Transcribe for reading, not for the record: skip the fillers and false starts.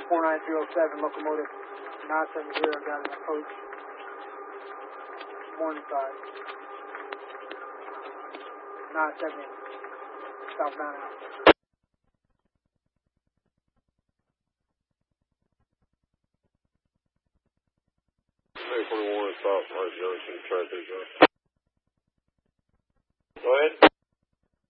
4907 locomotive 970 got an approach. Morningside. 970 southbound out. 841 South Mark Junction, traffic. Go ahead.